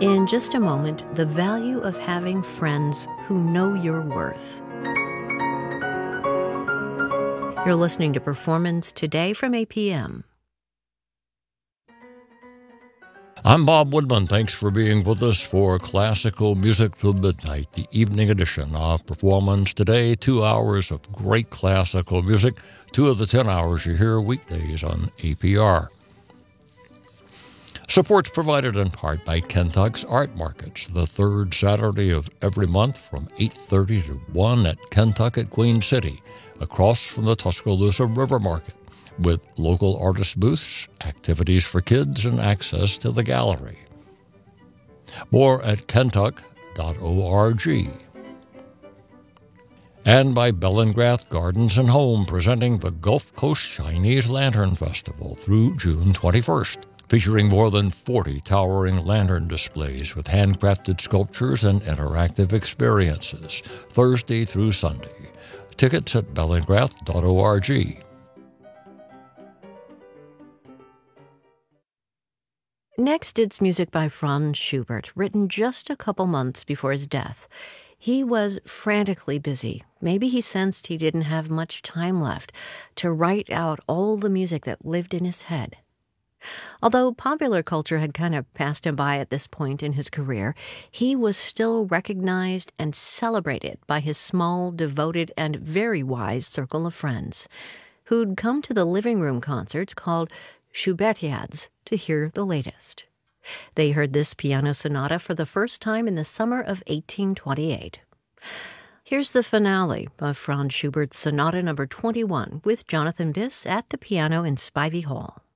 In just a moment, the value of having friends who know your worth. You're listening to Performance Today from APM. I'm Bob Woodman. Thanks for being with us for Classical Music Till Midnight, the evening edition of Performance Today. 2 hours of great classical music, 2 of the 10 hours you hear weekdays on APR. Support's provided in part by Kentuck's Art Markets, the third Saturday of every month from 8:30 to 1 at Kentuck Queen City, across from the Tuscaloosa River Market, with local artist booths, activities for kids, and access to the gallery. More at kentuck.org. And by Bellingrath Gardens and Home, presenting the Gulf Coast Chinese Lantern Festival through June 21st. Featuring more than 40 towering lantern displays with handcrafted sculptures and interactive experiences, Thursday through Sunday. Tickets at bellingrath.org. Next, it's music by Franz Schubert, written just a couple months before his death. He was frantically busy. Maybe he sensed he didn't have much time left to write out all the music that lived in his head. Although popular culture had kind of passed him by at this point in his career, he was still recognized and celebrated by his small, devoted, and very wise circle of friends, who'd come to the living room concerts called Schubertiads to hear the latest. They heard this piano sonata for the first time in the summer of 1828. Here's the finale of Franz Schubert's Sonata No. 21 with Jonathan Biss at the piano in Spivey Hall.